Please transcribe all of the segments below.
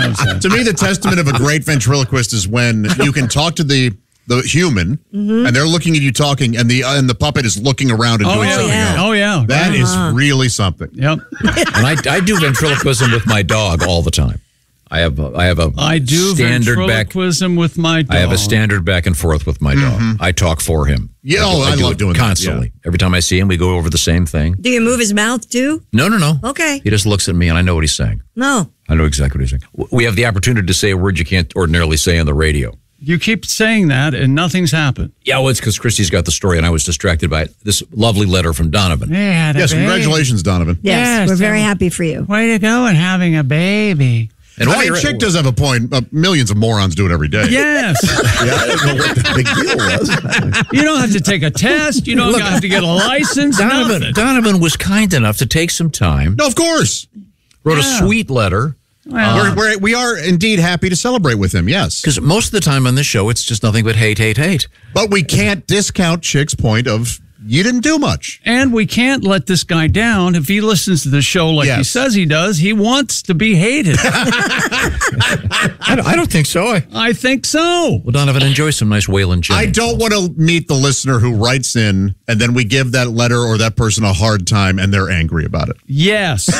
To me, the testament of a great ventriloquist is when you can talk to the human, and they're looking at you talking, and the puppet is looking around and doing something else. Oh, yeah. That is really something. Yep. And I do ventriloquism with my dog all the time. I do ventriloquism with my dog. I have a standard back and forth with my dog. I talk for him. Yeah, I love doing constantly. That. Yeah. Every time I see him, we go over the same thing. Do you move his mouth too? No. Okay. He just looks at me, and I know what he's saying. No. I know exactly what he's saying. We have the opportunity to say a word you can't ordinarily say on the radio. You keep saying that, and nothing's happened. Yeah, well, it's because Christy's got the story, and I was distracted by this lovely letter from Donovan. Yes, congratulations, Donovan. Yes, we're very happy for you. Way to go in having a baby. And Chick does have a point. Millions of morons do it every day. Yes. I don't know what the big deal was. You don't have to take a test. You don't have to get a license. Donovan was kind enough to take some time. No, of course. Wrote a sweet letter. Well, we are indeed happy to celebrate with him, yes. Because most of the time on this show, it's just nothing but hate. But we can't discount Chick's point of you didn't do much. And we can't let this guy down. If he listens to the show like he says he does, he wants to be hated. I don't think so. I think so. Well, Donovan, enjoy some nice Waylon Jennings. I don't want to meet the listener who writes in and then we give that letter or that person a hard time and they're angry about it. Yes.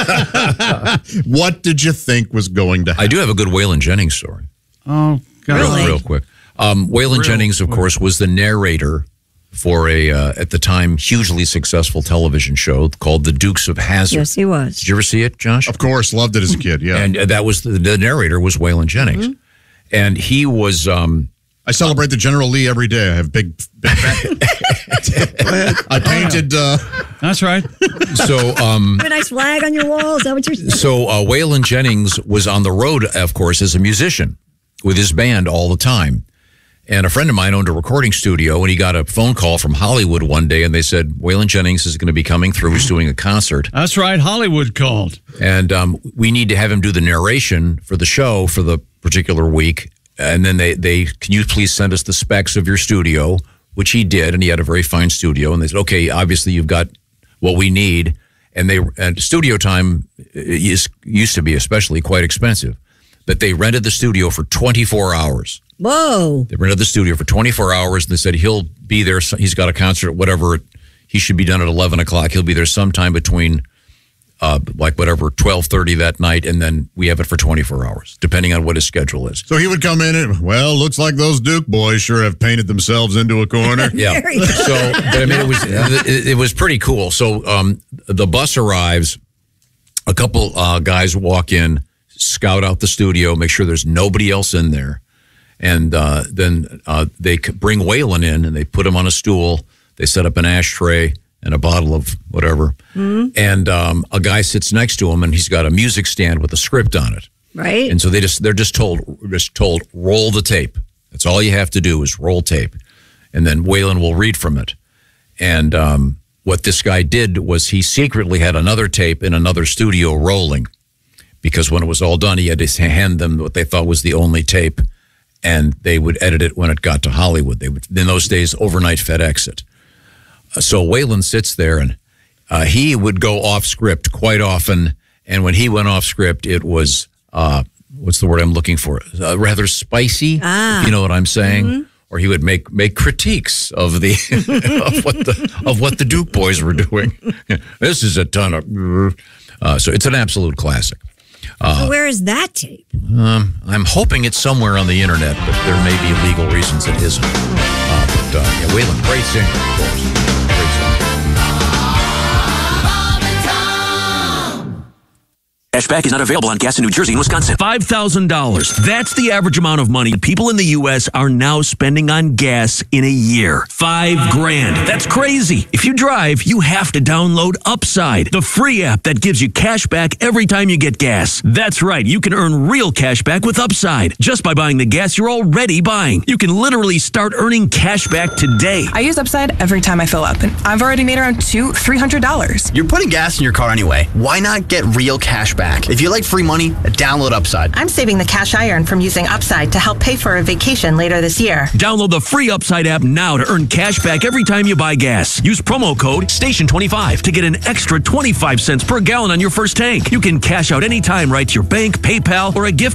What did you think was going to happen? I do have a good Waylon Jennings story. Oh, God. Really? Real quick. Waylon Jennings, of course, was the narrator for a, at the time, hugely successful television show called The Dukes of Hazzard. Yes, he was. Did you ever see it, Josh? Of course, loved it as a kid, yeah. And that was, the narrator was Waylon Jennings. And he was... I celebrate the General Lee every day. I have big I painted... That's right. So... a nice flag on your wall? Is that what you're saying? So Waylon Jennings was on the road, of course, as a musician with his band all the time. And a friend of mine owned a recording studio, and he got a phone call from Hollywood one day, and they said, Waylon Jennings is going to be coming through. He's doing a concert. That's right. Hollywood called. And we need to have him do the narration for the show for the particular week. And then they can you please send us the specs of your studio, which he did, and he had a very fine studio. And they said, okay, obviously you've got what we need. And studio time used to be especially quite expensive. But they rented the studio for 24 hours. Whoa. They rented the studio for 24 hours, and they said he'll be there. He's got a concert, whatever. He should be done at 11 o'clock. He'll be there sometime between, 12:30 that night, and then we have it for 24 hours, depending on what his schedule is. So he would come in and, well, looks like those Duke boys sure have painted themselves into a corner. Yeah. So, but I mean, it was pretty cool. So the bus arrives, a couple guys walk in, scout out the studio, make sure there's nobody else in there. And then they bring Waylon in, and they put him on a stool. They set up an ashtray and a bottle of whatever. Mm-hmm. And a guy sits next to him, and he's got a music stand with a script on it. Right. And so they're just told roll the tape. That's all you have to do is roll tape, and then Waylon will read from it. And what this guy did was he secretly had another tape in another studio rolling, because when it was all done, he had to hand them what they thought was the only tape. And they would edit it when it got to Hollywood. They would, in those days, overnight FedEx it. So Waylon sits there, and he would go off script quite often. And when he went off script, it was what's the word I'm looking for? Rather spicy. If you know what I'm saying. Mm-hmm. Or he would make critiques of the of what the Duke boys were doing. This is a ton of. So it's an absolute classic. So where is that tape? I'm hoping it's somewhere on the internet, but there may be legal reasons it isn't. Waylon, great singer, of course. Great singer. Cashback is not available on gas in New Jersey and Wisconsin. $5,000. That's the average amount of money people in the U.S. are now spending on gas in a year. $5,000. That's crazy. If you drive, you have to download Upside, the free app that gives you cash back every time you get gas. That's right. You can earn real cash back with Upside just by buying the gas you're already buying. You can literally start earning cash back today. I use Upside every time I fill up, and I've already made around $200-$300. You're putting gas in your car anyway. Why not get real cash back? If you like free money, download Upside. I'm saving the cash I earn from using Upside to help pay for a vacation later this year. Download the free Upside app now to earn cash back every time you buy gas. Use promo code STATION25 to get an extra 25 cents per gallon on your first tank. You can cash out anytime right to your bank, PayPal, or a gift